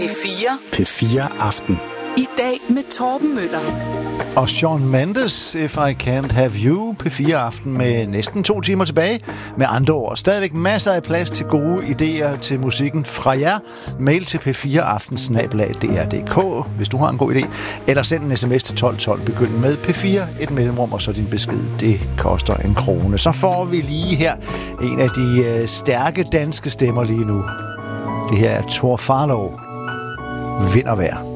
P4. P4 Aften. I dag med Torben Møller. Og Shawn Mendes, If I Can't Have You, P4 Aften med næsten 2 timer tilbage. Med andre ord, stadigvæk masser af plads til gode idéer til musikken fra jer. Mail til p4aften@dr.dk, hvis du har en god idé. Eller send en sms til 1212, begynd med P4, et mellemrum og så din besked. Det koster 1 krone. Så får vi lige her en af de stærke danske stemmer lige nu. Det her er Tor Farlov. Vind og vejr.